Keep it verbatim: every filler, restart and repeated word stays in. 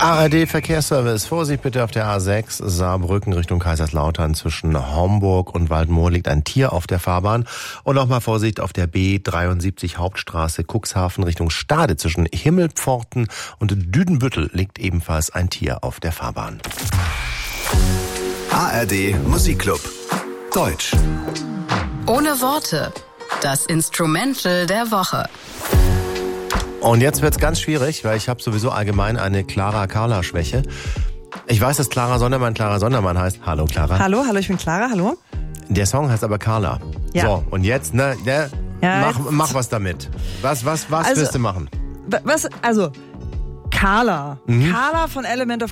A R D Verkehrsservice. Vorsicht bitte auf der A sechs Saarbrücken Richtung Kaiserslautern. Zwischen Homburg und Waldmoor liegt ein Tier auf der Fahrbahn. Und nochmal Vorsicht auf der B dreiundsiebzig Hauptstraße Cuxhaven Richtung Stade. Zwischen Himmelpforten und Düdenbüttel liegt ebenfalls ein Tier auf der Fahrbahn. A R D Musikclub. Deutsch. Ohne Worte. Das Instrumental der Woche. Und jetzt wird's ganz schwierig, weil ich habe sowieso allgemein eine Clara-Carla-Schwäche. Ich weiß, dass Clara Sondermann Clara Sondermann heißt. Hallo Clara. Hallo, hallo, ich bin Clara, hallo. Der Song heißt aber Carla. Ja. So, und jetzt, ne, ne ja, mach, jetzt. mach was damit. Was, was, was Also, wirst du machen? Was, also, Carla. Mhm. Carla von Element of